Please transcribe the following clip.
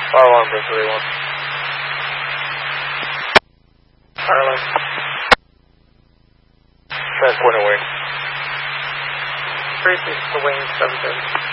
Fire alarm, bridge 31. Fire alarm. Transporting wing. 3 to wing 730.